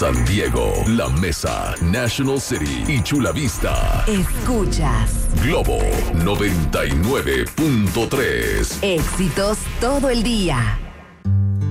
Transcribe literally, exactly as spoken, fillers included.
San Diego, La Mesa, National City y Chula Vista. Escuchas Globo noventa y nueve punto tres. Éxitos todo el día.